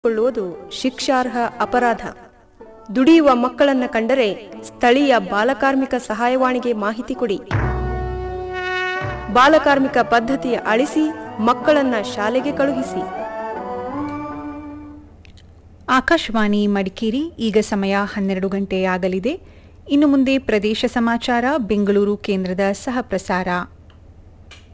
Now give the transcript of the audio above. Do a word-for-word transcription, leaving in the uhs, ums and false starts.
ಕೊಳ್ಳುವುದು ಶಿಕ್ಷಾರ್ಹ ಅಪರಾಧ. ದುಡಿಯುವ ಮಕ್ಕಳನ್ನ ಕಂಡರೆ ಸ್ಥಳೀಯ ಬಾಲಕಾರ್ಮಿಕ ಸಹಾಯವಾಣಿಗೆ ಮಾಹಿತಿ ಕೊಡಿ. ಬಾಲಕಾರ್ಮಿಕ ಪದ್ಧತಿಯ ಅಳಿಸಿ ಮಕ್ಕಳನ್ನ ಶಾಲೆಗೆ ಕಳುಹಿಸಿ. ಆಕಾಶವಾಣಿ ಮಡಿಕೇರಿ. ಈಗ ಸಮಯ ಹನ್ನೆರಡು ಗಂಟೆಯಾಗಲಿದೆ. ಇನ್ನು ಮುಂದೆ ಪ್ರದೇಶ ಸಮಾಚಾರ ಬೆಂಗಳೂರು ಕೇಂದ್ರದ ಸಹ ಪ್ರಸಾರ.